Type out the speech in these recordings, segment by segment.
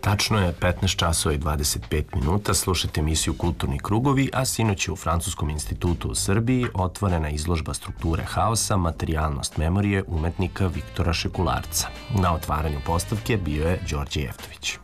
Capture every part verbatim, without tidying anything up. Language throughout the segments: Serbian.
Tačno je petnaest časova i dvadeset pet minuta, slušate emisiju Kulturni krugovi, a sinoć je u Francuskom institutu u Srbiji otvorena izložba strukture haosa, materijalnost memorije umetnika Viktora Šekularca. Na otvaranju postavke bio je Đorđe Jeftović.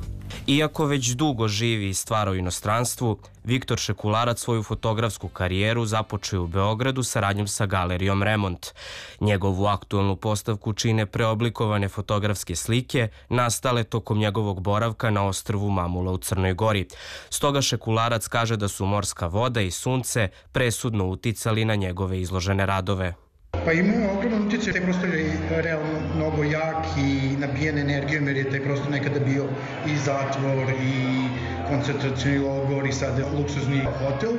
Iako već dugo živi i stvara u inostranstvu, Viktor Šekularac svoju fotografsku karijeru započeo je u Beogradu saradnjom sa galerijom Remont. Njegovu aktualnu postavku čine preoblikovane fotografske slike nastale tokom njegovog boravka na ostrvu Mamula u Crnoj Gori. Stoga Šekularac kaže da su morska voda i sunce presudno uticali na njegove izložene radove. Pa imao ogroman utjecaj, taj prostor je realno mnogo jak i nabijen energijom, jer je taj prostor nekada bio i zatvor i koncentracioni logor i sada luksuzni hotel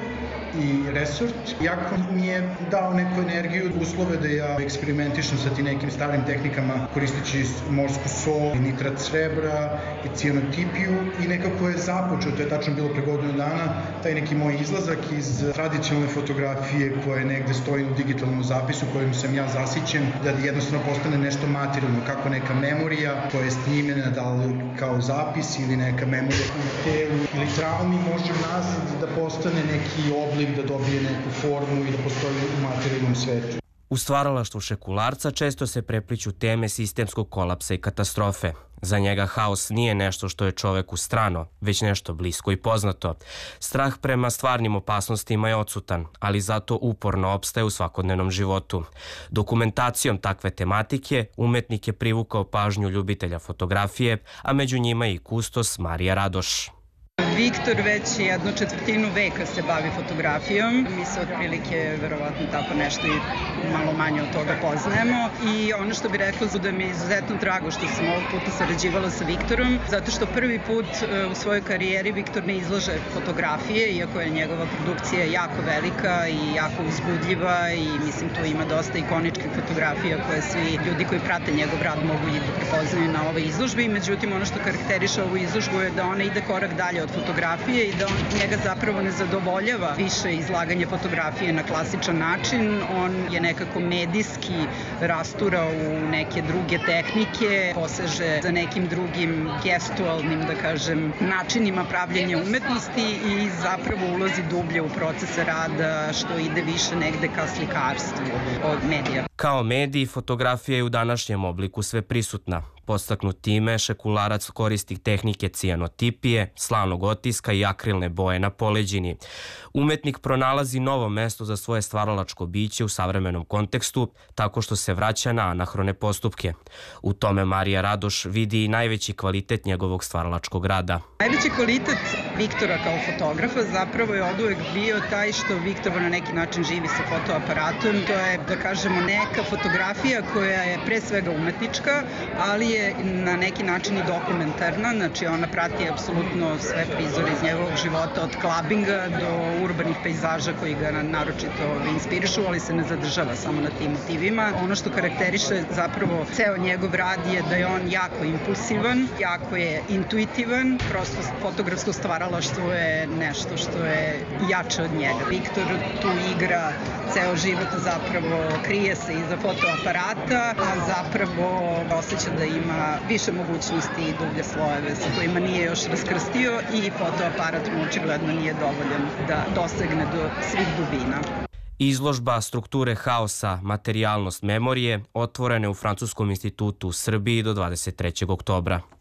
i resort. Jako mi je dao neku energiju, uslove da ja eksperimentišem sa ti nekim starim tehnikama koristeći morsku sol, nitrat srebra i cijanotipiju i nekako je započeo, to je tačno bilo pre godinu dana, taj neki moj izlazak iz tradicionalne fotografije koja negde stoji u digitalnom zapisu kojim sam ja zasićen, da jednostavno postane nešto materijalno, kako neka memorija koja je snimljena da li kao zapis ili neka memorija u telu ili traumi može nazad da postane neki oblik, da dobije neku formu i da postoji u materijalnom svetu. U stvaralaštvu Šekularca često se prepliću teme sistemskog kolapsa i katastrofe. Za njega haos nije nešto što je čoveku strano, već nešto blisko i poznato. Strah prema stvarnim opasnostima je odsutan, ali zato uporno opstaje u svakodnevnom životu. Dokumentacijom takve tematike umetnik je privukao pažnju ljubitelja fotografije, a među njima i kustos Marija Radoš. Viktor već jednu četvrtinu veka se bavi fotografijom. Mi se otprilike verovatno tako nešto i malo manje od toga poznajemo. I ono što bih rekla da mi je izuzetno drago što sam ovog puta sarađivala sa Viktorom, zato što prvi put u svojoj karijeri Viktor ne izlaže fotografije, iako je njegova produkcija jako velika i jako uzbudljiva i mislim tu ima dosta ikoničkih fotografija koje svi ljudi koji prate njegov rad mogu i da prepoznaju na ovoj izložbi. Međutim, ono što karakteriše ovu izložbu je da ona ide korak dalje od fotografije i da on njega zapravo ne zadovoljava više izlaganje fotografije na klasičan način. On je nekako medijski rastura u neke druge tehnike, poseže za nekim drugim gestualnim, da kažem, načinima pravljenja umetnosti i zapravo ulazi dublje u procese rada, što ide više negde ka slikarstvu od medija. Kao medij, fotografija je u današnjem obliku sve prisutna. Podstaknut time, Šekularac koristi tehnike cijanotipije, slavnog otiska i akrilne boje na poleđini. Umetnik pronalazi novo mesto za svoje stvaralačko biće u savremenom kontekstu, tako što se vraća na anahrone postupke. U tome Marija Radoš vidi i najveći kvalitet njegovog stvaralačkog rada. Najveći kvalitet Viktora kao fotografa zapravo je oduvek bio taj što Viktor na neki način živi sa fotoaparatom. To je, da kažemo, neka fotografija koja je pre svega umetnička, ali je na neki način i dokumentarna, znači ona prati apsolutno sve prizore iz njegovog života, od klabinga do urbanih pejzaža koji ga naročito inspirišu, ali se ne zadržava samo na tim motivima. Ono što karakteriše zapravo ceo njegov rad je da je on jako impulsivan, jako je intuitivan, prosto fotografsko stvaralaštvo je nešto što je jače od njega. Viktor tu igra ceo život, zapravo krije se iza fotoaparata, a zapravo osjeća da ima više mogućnosti i dublje slojeve sa kojima nije još raskrstio i fotoaparat mu očigledno nije dovoljan da dosegne do svih dubina. Izložba strukture haosa, materijalnost memorije otvorena je u Francuskom institutu u Srbiji do dvadeset trećeg oktobra.